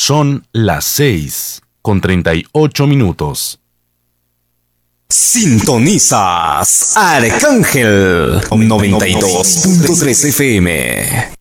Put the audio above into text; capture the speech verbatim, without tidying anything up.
Son las seis con treinta y ocho minutos. Sintonizas Arcángel noventa y dos punto tres F M.